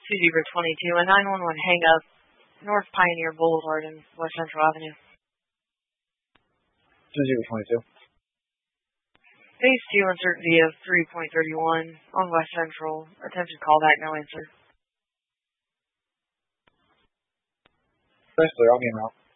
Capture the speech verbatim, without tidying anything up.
two zero two two, a nine one one hang up, North Pioneer Boulevard and West Central Avenue. two zero two two. Phase two uncertainty of three point three one on West Central. Attention callback, no answer. Chrysler, I'll be in route.